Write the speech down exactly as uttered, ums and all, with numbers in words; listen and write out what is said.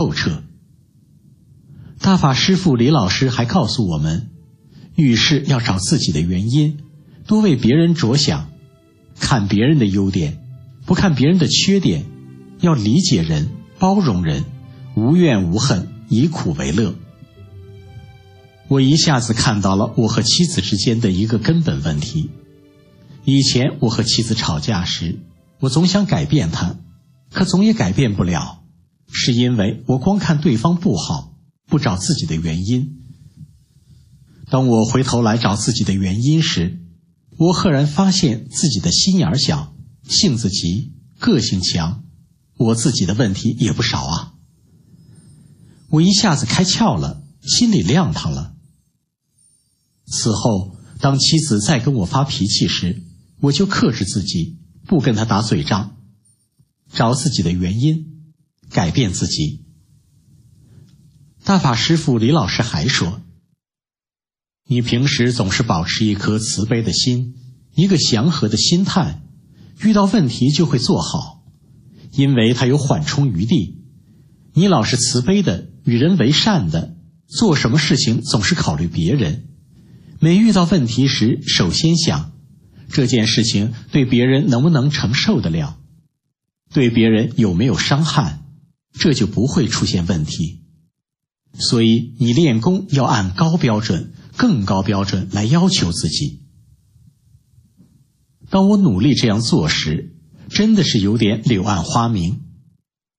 透彻。大法师父李老师还告诉我们，遇事要找自己的原因，多为别人着想，看别人的优点，不看别人的缺点，要理解人，包容人，无怨无恨，以苦为乐。我一下子看到了我和妻子之间的一个根本问题。以前我和妻子吵架时，我总想改变她，可总也改变不了，是因为我光看对方不好，不找自己的原因。当我回头来找自己的原因时，我赫然发现自己的心眼小，性子急，个性强，我自己的问题也不少啊。我一下子开窍了，心里亮堂了。此后，当妻子再跟我发脾气时，我就克制自己，不跟她打嘴仗，找自己的原因，改变自己。大法师父李老师还说，你平时总是保持一颗慈悲的心，一个祥和的心态，遇到问题就会做好，因为它有缓冲余地。你老是慈悲的，与人为善的，做什么事情总是考虑别人，每遇到问题时首先想，这件事情对别人能不能承受得了，对别人有没有伤害，这就不会出现问题。所以你练功要按高标准，更高标准来要求自己。当我努力这样做时，真的是有点柳暗花明。